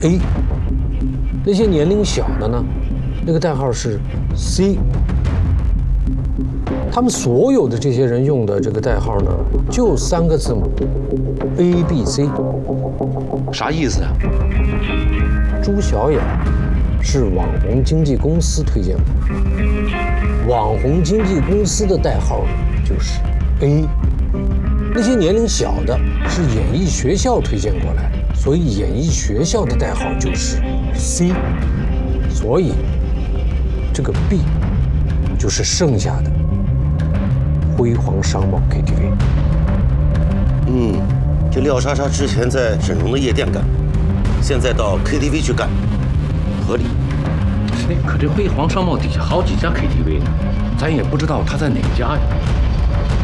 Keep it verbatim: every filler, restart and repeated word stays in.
A。那些年龄小的呢，那个代号是 C。他们所有的这些人用的这个代号呢，就三个字母 A B C。 啥意思啊？ 朱小雅是网红经纪公司推荐的，网红经纪公司的代号就是 A。那些年龄小的是演艺学校推荐过来的，所以演艺学校的代号就是 C。所以这个 B 就是剩下的辉煌商贸 K T V。 嗯，这廖莎莎之前在整容的夜店干，现在到 K T V 去干，合理。 哎，可这辉煌商贸底下好几家 K T V 呢，咱也不知道他在哪家呀。